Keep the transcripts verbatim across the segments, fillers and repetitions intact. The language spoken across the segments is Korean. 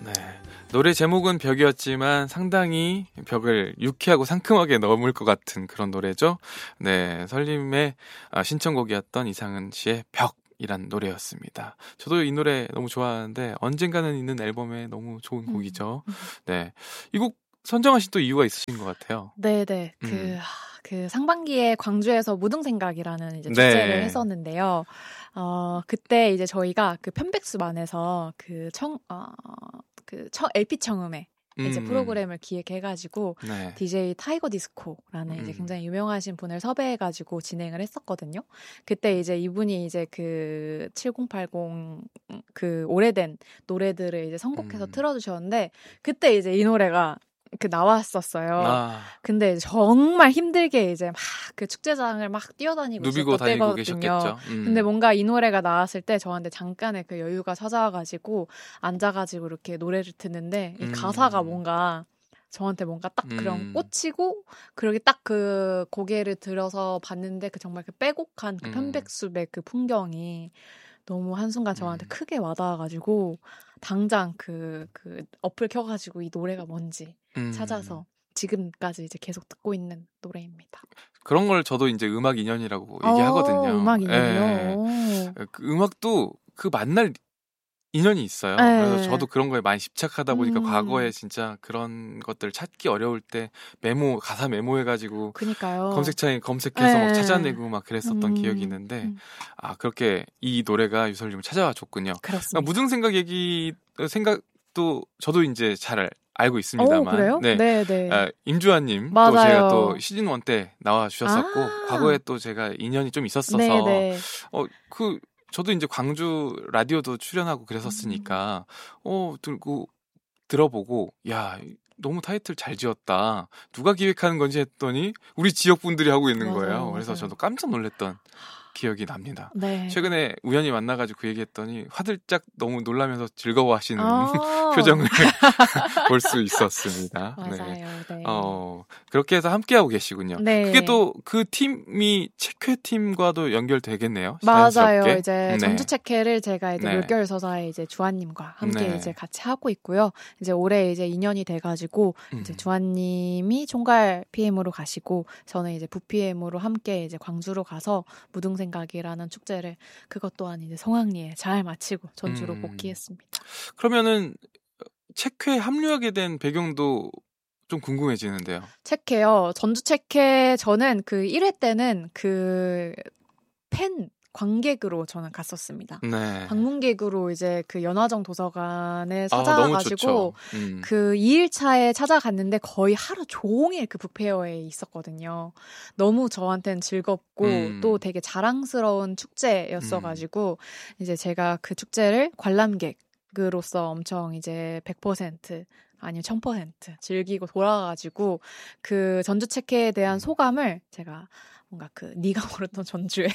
네. 노래 제목은 벽이었지만 상당히 벽을 유쾌하고 상큼하게 넘을 것 같은 그런 노래죠. 네, 설림의 신청곡이었던 이상은 씨의 벽이란 노래였습니다. 저도 이 노래 너무 좋아하는데 언젠가는 있는 앨범에 너무 좋은 곡이죠. 네, 이 곡 선정하신 또 이유가 있으신 것 같아요. 네네. 그, 음. 그 상반기에 광주에서 무등생각이라는 이제 축제를 네. 했었는데요. 어, 그때 이제 저희가 그 편백숲안에서 그 청, 어, 그 청, 엘피 청음회 이제 음. 프로그램을 기획해가지고 네. 디제이 타이거 디스코라는 음. 이제 굉장히 유명하신 분을 섭외해가지고 진행을 했었거든요. 그때 이제 이분이 이제 그 칠공팔공 그 오래된 노래들을 이제 선곡해서 음. 틀어주셨는데 그때 이제 이 노래가 그 나왔었어요. 아. 근데 정말 힘들게 이제 막 그 축제장을 막 뛰어다니고 누비고 있었던 다니고 때거든요. 계셨겠죠. 음. 근데 뭔가 이 노래가 나왔을 때 저한테 잠깐의 그 여유가 찾아와가지고 앉아가지고 이렇게 노래를 듣는데 이 음. 가사가 뭔가 저한테 뭔가 딱 그런 음. 꽂히고 그러게 딱 그 고개를 들어서 봤는데 그 정말 그 빼곡한 그 음. 편백숲의 그 풍경이 너무 한순간 저한테 음. 크게 와닿아가지고 당장 그, 그 어플 켜가지고 이 노래가 뭔지 음. 찾아서 지금까지 이제 계속 듣고 있는 노래입니다. 그런 걸 저도 이제 음악 인연이라고 어, 얘기하거든요. 음악 인연이요? 예. 그 음악도 그 만날 인연이 있어요. 네. 그래서 저도 그런 거에 많이 집착하다 보니까 음. 과거에 진짜 그런 것들 찾기 어려울 때 메모, 가사 메모해가지고 그니까요. 검색창에 검색해서 막 네. 찾아내고 막 그랬었던 음. 기억이 있는데 음. 아 그렇게 이 노래가 유설님을 찾아와 줬군요. 그렇습니다. 무등생각 얘기 생각도 저도 이제 잘 알- 알고 오, 있습니다만 그래요? 네. 네, 네. 아, 임주환님 또 맞아요. 제가 또 시즌 일 때 나와 주셨었고 아. 과거에 또 제가 인연이 좀 있었어서 네, 네. 어 그 저도 이제 광주 라디오도 출연하고 그랬었으니까 음. 어 들고 들어보고 야 너무 타이틀 잘 지었다 누가 기획하는 건지 했더니 우리 지역 분들이 하고 있는 맞아요, 거예요. 그래서 맞아요. 저도 깜짝 놀랐던 기억이 납니다. 네. 최근에 우연히 만나가지고 그 얘기했더니 화들짝 너무 놀라면서 즐거워하시는 아. 표정을 볼 수 있었습니다. 맞아요. 네. 네. 어 그렇게 해서 함께하고 계시군요. 네. 그게 또 그 팀이 체크회 팀과도 연결되겠네요. 맞아요. 자연스럽게. 이제 네. 전주 체크를 제가 이제 네. 물결 서사의 이제 주한님과 함께 네. 이제 같이 하고 있고요. 이제 올해 이제 이 년이 돼가지고 음. 이제 주한님이 총괄 피엠으로 가시고 저는 이제 부피엠으로 함께 이제 광주로 가서 무등생각이라는 축제를 그것 또한 이제 성황리에 잘 마치고 전주로 음. 복귀했습니다. 그러면은 체크에 합류하게 된 배경도 좀 궁금해지는데요. 체크요. 전주 체크 저는 그 일 회 때는 그 팬 관객으로 저는 갔었습니다. 네. 방문객으로 이제 그 연화정 도서관에 아, 너무 찾아가지고 좋죠. 음. 그 이 일차에 찾아갔는데 거의 하루 종일 그 북페어에 있었거든요. 너무 저한테는 즐겁고 음. 또 되게 자랑스러운 축제였어가지고 음. 이제 제가 그 축제를 관람객으로서 엄청 이제 백 퍼센트 아니면 천 퍼센트 즐기고 돌아가가지고 그 전주 체크에 대한 소감을 제가 뭔가 그 네가 모르던 전주에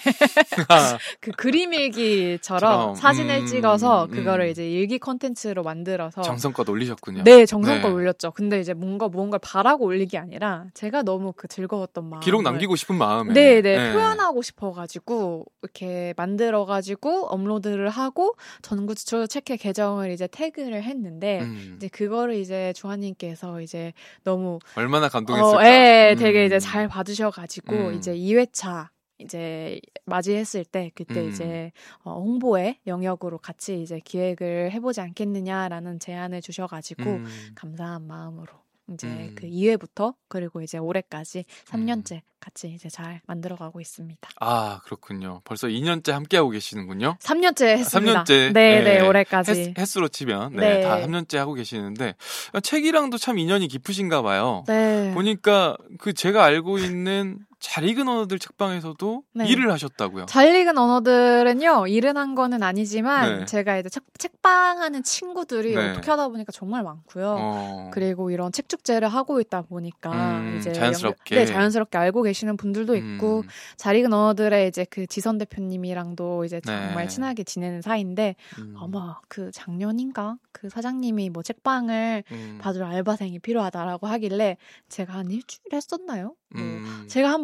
그 그림 일기처럼 사진을 음, 찍어서 음. 그거를 이제 일기 콘텐츠로 만들어서 정성껏 올리셨군요. 네, 정성껏 네. 올렸죠. 근데 이제 뭔가 무언가를 바라고 올린 게 아니라 제가 너무 그 즐거웠던 마음 기록 남기고 싶은 마음에 네, 네, 네. 표현하고 싶어가지고 이렇게 만들어가지고 업로드를 하고 전구주 체크 계정을 이제 태그를 했는데 음. 이제 그거를 이제 주한님께서 이제 너무 얼마나 감동했을까. 어, 예, 되게 음. 이제 잘 봐주셔가지고 음. 이제 이 회차 이제 맞이했을 때 그때 음. 이제 어, 홍보의 영역으로 같이 이제 기획을 해보지 않겠느냐라는 제안을 주셔가지고 음. 감사한 마음으로 이제 음. 그 이 회부터 그리고 이제 올해까지 삼 년째 음. 같이 이제 잘 만들어가고 있습니다. 아 그렇군요. 벌써 이 년째 함께하고 계시는군요. 삼 년째 했습니다. 삼 년째. 네, 네, 네. 올해까지. 횟, 횟수로 치면 네. 네, 다 삼 년째 하고 계시는데 책이랑도 참 인연이 깊으신가 봐요. 네. 보니까 그 제가 알고 있는 잘 익은 언어들 책방에서도 네. 일을 하셨다고요. 잘 익은 언어들은요, 일은 한 거는 아니지만, 네. 제가 이제 책, 책방하는 친구들이 네. 어떻게 하다 보니까 정말 많고요. 어. 그리고 이런 책축제를 하고 있다 보니까, 음, 이제. 자연스럽게. 연결, 네, 자연스럽게 알고 계시는 분들도 있고, 음. 잘 익은 언어들의 이제 그 지선 대표님이랑도 이제 정말 네. 친하게 지내는 사이인데, 음. 아마 그 작년인가? 그 사장님이 뭐 책방을 음. 봐줄 알바생이 필요하다라고 하길래, 제가 한 일주일 했었나요? 뭐 음. 제가 한번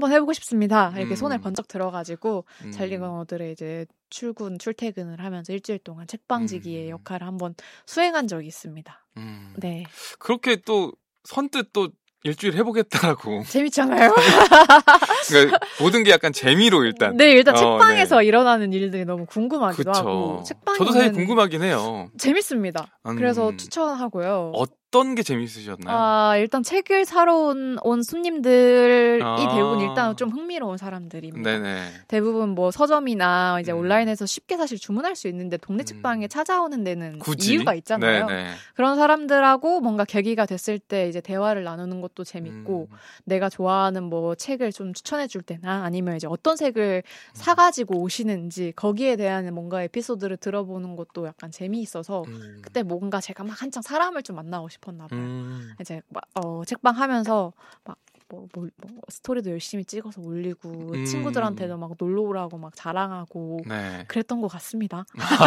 한번 해보고 싶습니다. 이렇게 음. 손을 번쩍 들어가지고 음. 잘리건어들의 이제 출근 출퇴근을 하면서 일주일 동안 책방지기의 음. 역할을 한번 수행한 적이 있습니다. 음. 네. 그렇게 또 선뜻 또 일주일 해보겠다라고. 재밌잖아요. 그러니까 모든 게 약간 재미로 일단. 네, 일단 어, 책방에서 네. 일어나는 일들이 너무 궁금하기도 그쵸. 하고. 책방이 저도 사실 궁금하긴 해요. 재밌습니다. 음. 그래서 추천하고요. 어떤 게 재밌으셨나요? 아, 일단 책을 사러 온, 온 손님들이 아. 대부분 일단 좀 흥미로운 사람들입니다. 네네. 대부분 뭐 서점이나 이제 음. 온라인에서 쉽게 사실 주문할 수 있는데 동네 책방에 음. 찾아오는 데는 굳이? 이유가 있잖아요. 네네. 그런 사람들하고 뭔가 계기가 됐을 때 이제 대화를 나누는 것도 재밌고 음. 내가 좋아하는 뭐 책을 좀 추천해 줄 때나 아니면 이제 어떤 책을 사가지고 오시는지 거기에 대한 뭔가 에피소드를 들어보는 것도 약간 재미있어서 음. 그때 뭔가 제가 막 한창 사람을 좀 만나고 싶었나 봐요. 음. 이제 막 어, 책방 하면서 막 뭐, 뭐, 뭐 스토리도 열심히 찍어서 올리고 음. 친구들한테도 막 놀러 오라고 막 자랑하고 네. 그랬던 것 같습니다.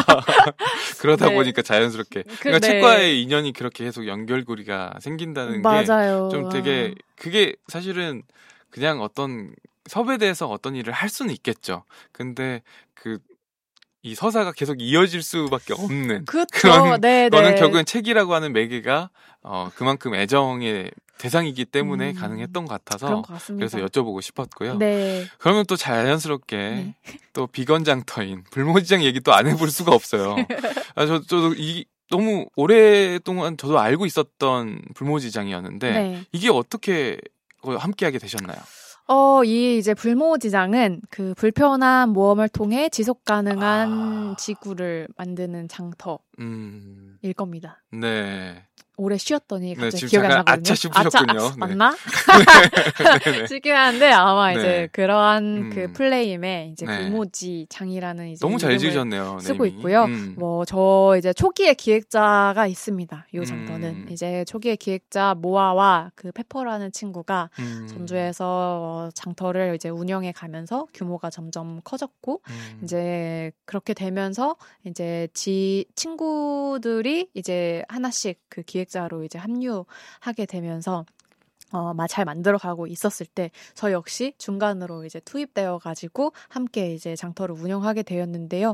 그러다 네. 보니까 자연스럽게 그, 그러니까 네. 책과의 인연이 그렇게 계속 연결고리가 생긴다는 맞아요. 게 좀 되게 그게 사실은 그냥 어떤 섭외돼서 어떤 일을 할 수는 있겠죠. 근데 그 이 서사가 계속 이어질 수밖에 없는 그쵸. 그런 네, 거는 네. 결국엔 책이라고 하는 매개가 어, 그만큼 애정의 대상이기 때문에 음, 가능했던 것 같아서 그런 것 같습니다. 그래서 여쭤보고 싶었고요. 네. 그러면 또 자연스럽게 네. 또 비건장터인 불모지장 얘기 또 안 해볼 수가 없어요. 아, 저, 저도 이 너무 오랫동안 저도 알고 있었던 불모지장이었는데 네. 이게 어떻게 함께하게 되셨나요? 어, 이 이제 불모지장은 그 불편한 모험을 통해 지속 가능한 아. 지구를 만드는 장터일 음, 겁니다. 네. 오래 쉬었더니 네, 갑자기 지금 기억이 안 잠깐 나거든요. 아차 싶으셨군요. 아차, 아, 네. 맞나? 네네. 싶긴 한데 아마 네. 이제 그러한 음. 그 플레임에 이제 네. 불모지장이라는 이제 너무 잘 이름을 지으셨네요. 쓰고 네이밍이. 있고요. 음. 뭐 저 이제 초기의 기획자가 있습니다. 이 장터는 음. 이제 초기의 기획자 모아와 그 페퍼라는 친구가 음. 전주에서 어, 장터를 이제 운영해 가면서 규모가 점점 커졌고 음. 이제 그렇게 되면서 이제 지 친구들이 이제 하나씩 그 기획자로 이제 합류하게 되면서 어, 잘 만들어가고 있었을 때, 저 역시 중간으로 이제 투입되어가지고, 함께 이제 장터를 운영하게 되었는데요.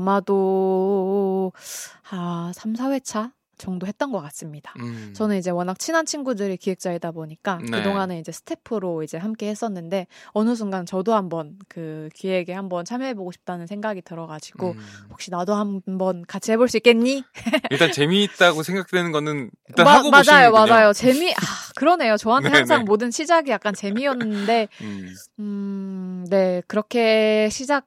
아마도, 아, 삼, 사 회차 정도 했던 것 같습니다. 음. 저는 이제 워낙 친한 친구들이 기획자이다 보니까, 네. 그동안에 이제 스태프로 이제 함께 했었는데, 어느 순간 저도 한번 그 기획에 한번 참여해보고 싶다는 생각이 들어가지고, 음. 혹시 나도 한번 같이 해볼 수 있겠니? 일단 재미있다고 생각되는 거는 일단 마, 하고 맞아요, 보시는군요. 맞아요. 재미, 아, 그러네요. 저한테 네네. 항상 모든 시작이 약간 재미였는데, 음. 음, 네, 그렇게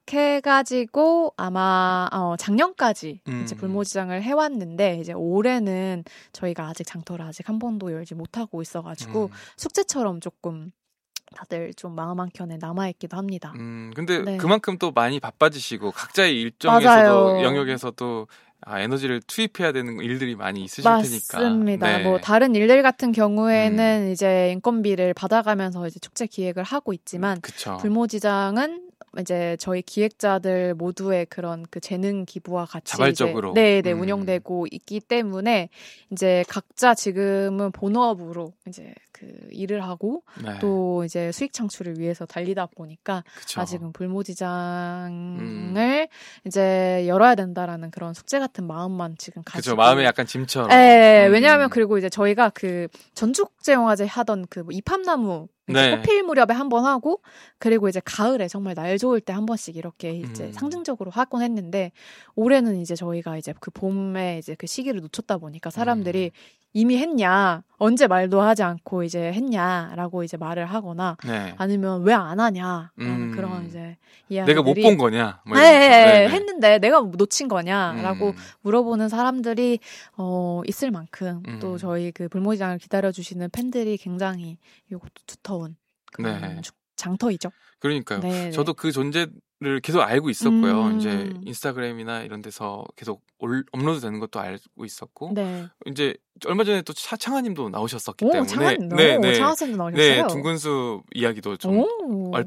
시작해가지고 아마 어, 작년까지 음. 이제 불모지장을 해왔는데 이제 올해는 저희가 아직 장터를 아직 한 번도 열지 못하고 있어가지고 음. 숙제처럼 조금 다들 좀 마음 한켠에 남아있기도 합니다. 음, 근데 네. 그만큼 또 많이 바빠지시고 각자의 일정에서도 맞아요. 영역에서도 아, 에너지를 투입해야 되는 일들이 많이 있으실 테니까. 맞습니다. 네. 뭐 다른 일들 같은 경우에는 음. 이제 인건비를 받아가면서 이제 축제 기획을 하고 있지만 그쵸. 불모지장은 이제 저희 기획자들 모두의 그런 그 재능 기부와 같이 자발적으로. 이제 네, 네 음. 운영되고 있기 때문에 이제 각자 지금은 본업으로 이제 그 일을 하고 네. 또 이제 수익 창출을 위해서 달리다 보니까 그쵸. 아직은 불모지장을 음. 이제 열어야 된다라는 그런 숙제 같은 마음만 지금 가지고. 그죠. 마음에 약간 짐처럼. 네, 음. 왜냐하면 그리고 이제 저희가 그 전주국제영화제 하던 그 이팝나무 이제 네. 꽃필 무렵에 한 번 하고 그리고 이제 가을에 정말 날 좋을 때 한 번씩 이렇게 이제 음. 상징적으로 하곤 했는데 올해는 이제 저희가 이제 그 봄에 이제 그 시기를 놓쳤다 보니까 사람들이 음. 이미 했냐 언제 말도 하지 않고 이제 했냐라고 이제 말을 하거나 네. 아니면 왜 안 하냐라는 음. 그런 이제 이야기들이 내가 못 본 거냐? 뭐 네, 이러면서. 네, 네네. 했는데 내가 놓친 거냐라고 음. 물어보는 사람들이 어 있을 만큼 음. 또 저희 그 불모지장을 기다려주시는 팬들이 굉장히 이것도 두터운 그런 네. 주- 장터이죠. 그러니까요. 네, 저도 그 존재를 계속 알고 있었고요. 음. 이제 인스타그램이나 이런 데서 계속 올, 업로드 되는 것도 알고 있었고, 네. 이제 얼마 전에 또 차, 창아님도 나오셨었기 오, 때문에, 창아님, 네, 오, 네, 창아쌤도 나오셨어요. 네, 둥근수 이야기도 좀 오. 얼핏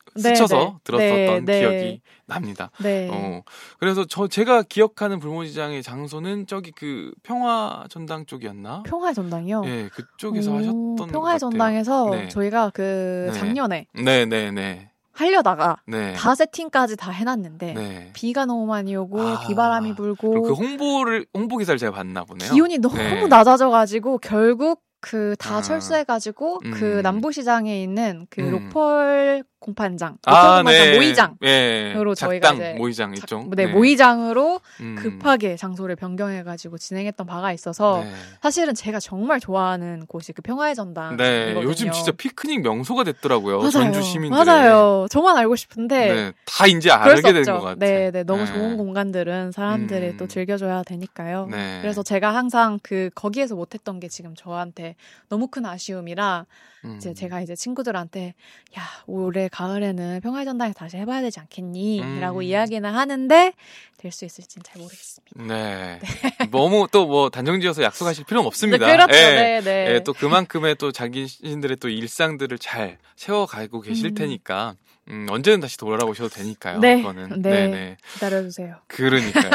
스쳐서 네, 네. 들었었던 네, 기억이 네. 납니다. 네. 어, 그래서 저 제가 기억하는 불모지장의 장소는 저기 그 평화전당 쪽이었나? 평화의 전당이요? 예, 그쪽에서 오, 하셨던 것 평화의 같아요. 전당에서 네. 저희가 그 네. 작년에 네, 네, 네. 하려다가 네. 다 세팅까지 다 해놨는데 네. 비가 너무 많이 오고 아, 비바람이 불고 그 홍보를 홍보 기사를 제가 봤나 보네요. 기온이 너무 네. 낮아져가지고 결국 그 다 아, 철수해가지고 음. 그 남부시장에 있는 그 음. 로컬 공판장, 로컬 아, 공판장 네. 모의장으로 네. 저희가 작당 이제 모의장 이쪽. 네, 모의장으로 음. 급하게 장소를 변경해가지고 진행했던 바가 있어서 네. 사실은 제가 정말 좋아하는 곳이 그 평화의 전당이거든요. 네, 요즘 진짜 피크닉 명소가 됐더라고요. 맞아요. 전주 시민들. 맞아요. 저만 알고 싶은데 네, 다 이제 알게 된 것 같아요. 네, 네, 너무 네. 좋은 공간들은 사람들이 음. 또 즐겨줘야 되니까요. 네. 그래서 제가 항상 그 거기에서 못했던 게 지금 저한테 너무 큰 아쉬움이라 음. 이제 제가 이제 친구들한테 야 올해 가을에는 평화의 전당에 다시 해봐야 되지 않겠니? 음. 라고 이야기는 하는데 될 수 있을지는 잘 모르겠습니다. 네. 네. 너무 또 뭐 단정지어서 약속하실 필요는 없습니다. 네, 그렇죠. 예. 네, 네. 예, 또 그만큼의 또 자기신들의 또 일상들을 잘 채워가고 계실 음. 테니까 음, 언제든 다시 돌아오셔도 되니까요. 네, 그거는. 네. 네네. 기다려주세요. 그러니까요.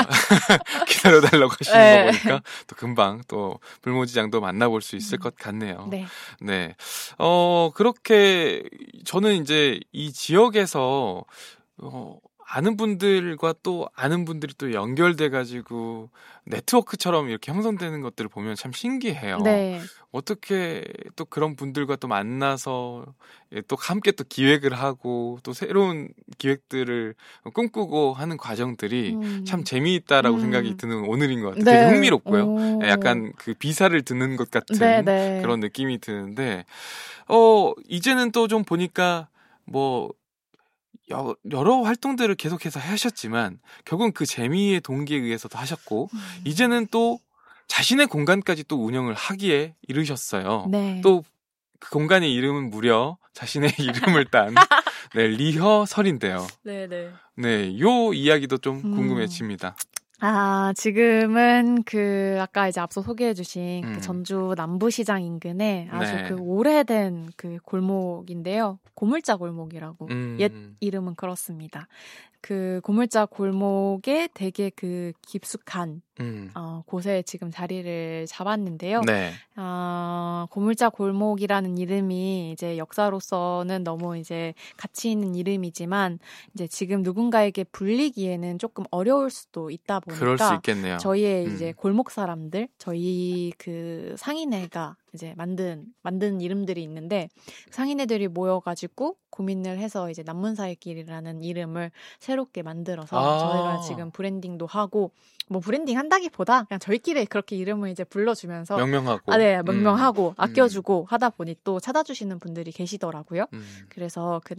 기다려달라고 하시는 네. 거 보니까 또 금방 또 불모지장도 만나볼 수 있을 것 같네요. 네. 네. 어, 그렇게 저는 이제 이 지역에서 어, 아는 분들과 또 아는 분들이 또 연결돼가지고 네트워크처럼 이렇게 형성되는 것들을 보면 참 신기해요. 네. 어떻게 또 그런 분들과 또 만나서 또 함께 또 기획을 하고 또 새로운 기획들을 꿈꾸고 하는 과정들이 음. 참 재미있다라고 음. 생각이 드는 오늘인 것 같아요. 네. 되게 흥미롭고요. 오. 약간 그 비사를 듣는 것 같은 네, 네. 그런 느낌이 드는데 어 이제는 또 좀 보니까 뭐 여, 여러 활동들을 계속해서 하셨지만 결국은 그 재미의 동기에 의해서도 하셨고 음. 이제는 또 자신의 공간까지 또 운영을 하기에 이르셨어요. 네. 또 그 공간의 이름은 무려 자신의 이름을 딴 네, 리허설인데요. 네, 네. 네, 요 이야기도 좀 음. 궁금해집니다. 아, 지금은 그 아까 이제 앞서 소개해주신 음. 그 전주 남부시장 인근에 아주 네. 그 오래된 그 골목인데요. 고물자 골목이라고 음. 옛 이름은 그렇습니다. 그 고물자 골목에 되게 그 깊숙한 음. 어, 곳에 지금 자리를 잡았는데요. 네. 어, 고물자 골목이라는 이름이 이제 역사로서는 너무 이제 가치 있는 이름이지만 이제 지금 누군가에게 불리기에는 조금 어려울 수도 있다 보니까 그럴 수 있겠네요. 저희의 음. 이제 골목 사람들, 저희 그 상인회가 이제 만든 만든 이름들이 있는데 상인회들이 모여가지고 고민을 해서 이제 남문사의길이라는 이름을 새롭게 만들어서 아. 저희가 지금 브랜딩도 하고 뭐 브랜딩 한다기보다 그냥 저희끼리 그렇게 이름을 이제 불러주면서 명명하고 아, 네, 명명하고 음. 아껴주고 하다 보니 또 찾아주시는 분들이 계시더라고요. 음. 그래서 그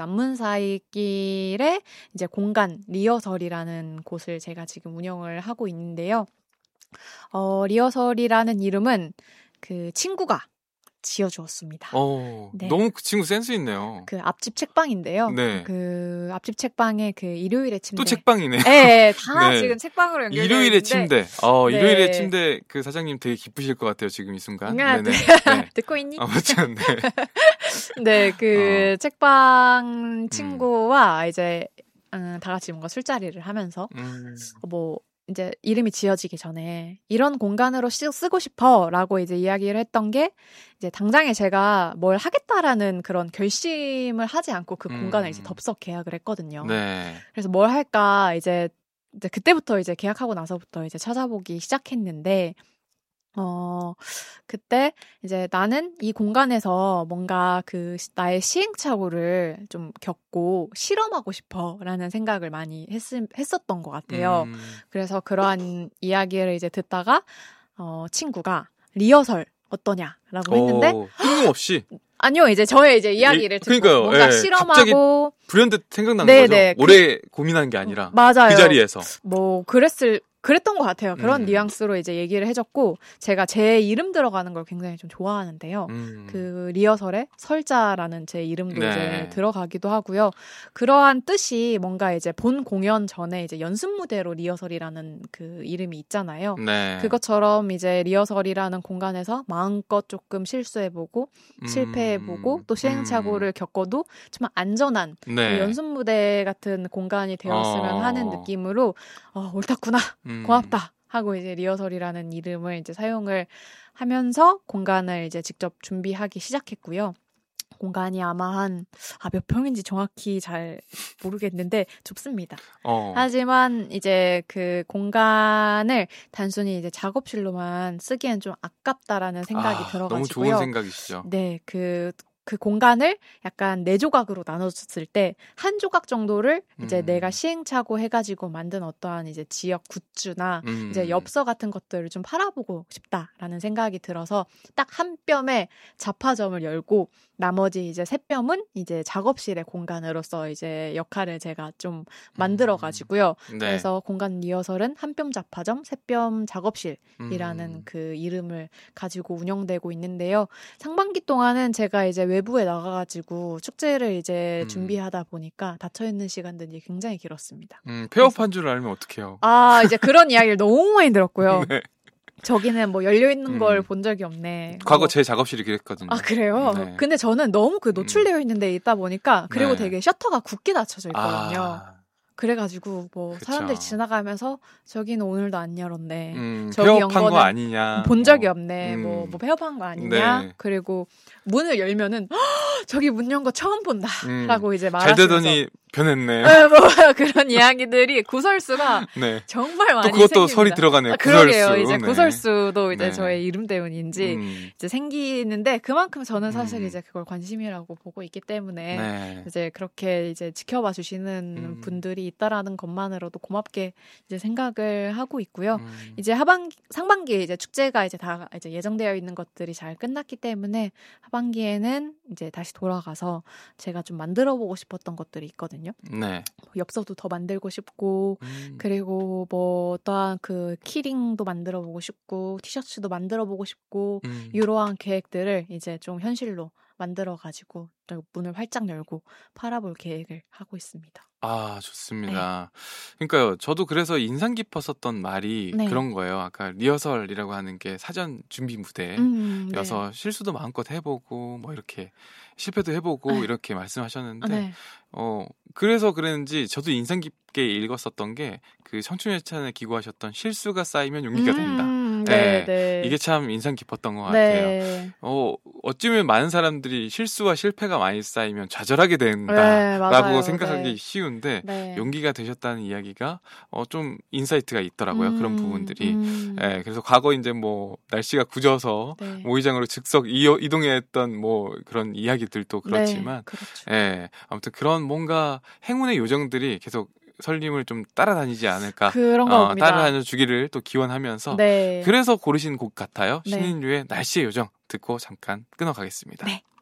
남문사의길에 이제 공간 리허설이라는 곳을 제가 지금 운영을 하고 있는데요. 어, 리허설이라는 이름은 그 친구가 지어주었습니다. 어, 네. 너무 그 친구 센스 있네요. 그 앞집 책방인데요. 네. 그 앞집 책방에 그 일요일의 침대. 또 책방이네. 네, 다 네. 지금 책방으로 연결되어 일요일의 있는데. 침대. 어, 네. 일요일의 침대 그 사장님 되게 기쁘실 것 같아요, 지금 이 순간. 아, 네네. 네. 네. 듣고 있니? 아, 맞죠. 네. 네, 그 어. 책방 친구와 이제 음, 다 같이 뭔가 술자리를 하면서 음. 뭐 이제 이름이 지어지기 전에 이런 공간으로 쓰, 쓰고 싶어라고 이제 이야기를 했던 게 이제 당장에 제가 뭘 하겠다라는 그런 결심을 하지 않고 그 음. 공간을 이제 덥석 계약을 했거든요. 네. 그래서 뭘 할까 이제, 이제 그때부터 이제 계약하고 나서부터 이제 찾아보기 시작했는데 어, 그때 이제 나는 이 공간에서 뭔가 그 나의 시행착오를 좀 겪고 실험하고 싶어 라는 생각을 많이 했, 했었던 것 같아요. 음. 그래서 그러한 이야기를 이제 듣다가, 어, 친구가 리허설 어떠냐라고 했는데, 오, 뜬금없이. 아니요, 이제 저의 이제 이야기를 듣고 그러니까요. 뭔가 예, 실험하고, 불현듯 생각나는 네, 거죠. 네. 오래 고민한 게 아니라 맞아요. 그 자리에서. 뭐, 그랬을, 그랬던 것 같아요. 그런 음. 뉘앙스로 이제 얘기를 해줬고 제가 제 이름 들어가는 걸 굉장히 좀 좋아하는데요. 음. 그 리허설에 설자라는 제 이름도 네. 이제 들어가기도 하고요. 그러한 뜻이 뭔가 이제 본 공연 전에 이제 연습 무대로 리허설이라는 그 이름이 있잖아요. 네. 그것처럼 이제 리허설이라는 공간에서 마음껏 조금 실수해보고 음. 실패해보고 또 시행착오를 음. 겪어도 좀 안전한 네. 그 연습 무대 같은 공간이 되었으면 어. 하는 느낌으로 어, 옳았구나. 음. 고맙다 하고 이제 리허설이라는 이름을 이제 사용을 하면서 공간을 이제 직접 준비하기 시작했고요. 공간이 아마 한, 아, 몇 평인지 정확히 잘 모르겠는데 좁습니다. 어. 하지만 이제 그 공간을 단순히 이제 작업실로만 쓰기엔 좀 아깝다라는 생각이 아, 들어가지고요. 너무 좋은 생각이시죠. 네, 그, 그 공간을 약간 네 조각으로 나눠줬을 때 한 조각 정도를 이제 음. 내가 시행착오 해가지고 만든 어떠한 이제 지역 굿즈나 음. 이제 엽서 같은 것들을 좀 팔아보고 싶다라는 생각이 들어서 딱 한 뼘의 잡화점을 열고 나머지 이제 세 뼘은 이제 작업실의 공간으로서 이제 역할을 제가 좀 만들어가지고요. 네. 그래서 공간 리허설은 한 뼘 잡화점, 세 뼘 작업실이라는 음. 그 이름을 가지고 운영되고 있는데요. 상반기 동안은 제가 이제 외부에 나가가지고 축제를 이제 음. 준비하다 보니까 닫혀있는 시간들이 굉장히 길었습니다. 음, 폐업한 줄 알면 어떡해요. 아, 이제 그런 이야기를 너무 많이 들었고요. 네. 저기는 뭐 열려있는 음. 걸 본 적이 없네. 과거 뭐. 제 작업실이 그랬거든요. 아, 그래요? 네. 근데 저는 너무 그 노출되어 있는 데 있다 보니까 그리고 네. 되게 셔터가 굳게 닫혀져 있거든요. 아, 그래가지고 뭐 그쵸. 사람들이 지나가면서 저기는 오늘도 안 열었네. 음, 저기 폐업한 거 연거는 아니냐. 본 적이 뭐. 없네. 음. 뭐, 뭐 폐업한 거 아니냐. 네. 그리고 문을 열면은 저기 문 연 거 처음 본다. 음. 라고 이제 잘 말하시면서 되더니 변했네. 네, 뭐 그런 이야기들이 구설수가 네. 정말 많이 또 그것도 생깁니다. 설이 들어가네요. 아, 그러게요. 구설수. 이제 네. 구설수도 이제 네. 저의 이름 때문인지 음. 이제 생기는데 그만큼 저는 사실 음. 이제 그걸 관심이라고 보고 있기 때문에 네. 이제 그렇게 이제 지켜봐 주시는 음. 분들이 있다라는 것만으로도 고맙게 이제 생각을 하고 있고요. 음. 이제 하반기, 상반기에 이제 축제가 이제 다 이제 예정되어 있는 것들이 잘 끝났기 때문에 하반기에는 이제 다시 돌아가서 제가 좀 만들어 보고 싶었던 것들이 있거든요. 네. 엽서도 더 만들고 싶고, 음. 그리고 뭐 또한 그 키링도 만들어 보고 싶고, 티셔츠도 만들어 보고 싶고, 음. 이러한 계획들을 이제 좀 현실로 만들어 가지고 문을 활짝 열고 팔아볼 계획을 하고 있습니다. 아, 좋습니다. 그러니까요, 저도 그래서 인상 깊었었던 말이 네. 그런 거예요. 아까 리허설이라고 하는 게 사전 준비 무대여서 음, 네. 실수도 마음껏 해보고, 뭐 이렇게 실패도 해보고, 네. 이렇게 말씀하셨는데, 네. 어, 그래서 그랬는지 저도 인상 깊게 읽었었던 게 그 청춘예찬에 기고하셨던 실수가 쌓이면 용기가 된다. 음, 네. 네, 네. 이게 참 인상 깊었던 것 같아요. 네. 어, 어찌면 많은 사람들이 실수와 실패가 많이 쌓이면 좌절하게 네, 된다라고 맞아요. 생각하기 네. 쉬운데 네. 용기가 되셨다는 이야기가 어, 좀 인사이트가 있더라고요. 음, 그런 부분들이. 음. 예, 그래서 과거 이제 뭐 날씨가 굳어서 네. 모의장으로 즉석 이어, 이동했던 뭐 그런 이야기들도 그렇지만 네, 그렇죠. 예, 아무튼 그런 뭔가 행운의 요정들이 계속 설님을 좀 따라다니지 않을까. 그런 어, 겁니다. 따라다녀 주기를 또 기원하면서 네. 그래서 고르신 곡 같아요. 네. 신인류의 날씨의 요정 듣고 잠깐 끊어가겠습니다. 네.